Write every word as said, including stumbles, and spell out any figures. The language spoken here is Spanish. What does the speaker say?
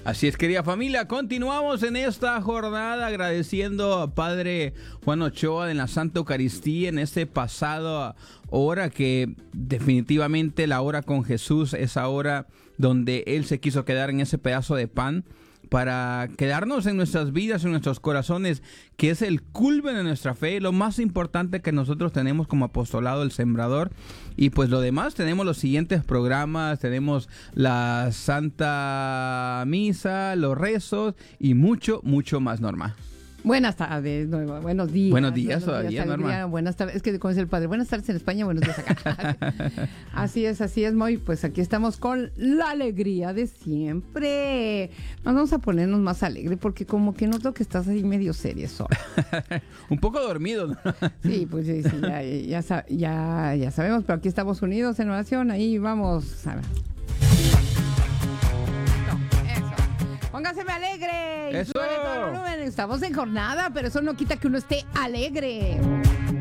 Así es, querida familia, continuamos en esta jornada agradeciendo a Padre Juan Ochoa en la Santa Eucaristía en este pasado hora que definitivamente la hora con Jesús, esa hora donde Él se quiso quedar en ese pedazo de pan para quedarnos en nuestras vidas, en nuestros corazones, que es el culmen de nuestra fe, lo más importante que nosotros tenemos como apostolado, el Sembrador. Y pues lo demás, tenemos los siguientes programas, tenemos la Santa Misa, los rezos y mucho, mucho más, Norma. Buenas tardes, Norma. Buenos días. Buenos días buenos todavía, días, Norma. alegría, buenas tardes. Es que como dice el padre, buenas tardes en España, buenos días acá. Así es, así es, Moy. Pues aquí estamos con la alegría de siempre. Nos vamos a ponernos más alegre porque como que noto que estás ahí medio seria sola. Un poco dormido, ¿no? Sí, pues sí, sí, ya, ya, ya, ya sabemos, pero aquí estamos unidos en oración. Ahí vamos a ver. Póngaseme alegre. Eso. Y súbele todo el volumen. Estamos en jornada, pero eso no quita que uno esté alegre.